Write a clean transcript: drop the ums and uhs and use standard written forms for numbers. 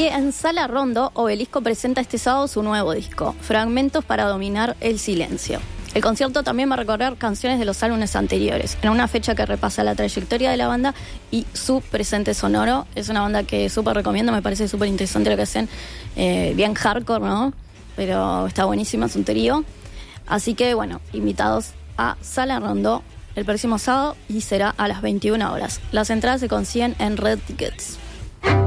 en Sala Rondo, Obelisco presenta este sábado su nuevo disco, Fragmentos para dominar el silencio. El concierto también va a recorrer canciones de los álbumes anteriores, en una fecha que repasa la trayectoria de la banda y su presente sonoro. Es una banda que súper recomiendo, me parece súper interesante lo que hacen, bien hardcore, ¿no? Pero está buenísimo, es un trío. Así que, bueno, invitados a Sala Rondo el próximo sábado y será a las 21 horas. Las entradas se consiguen en Red Tickets.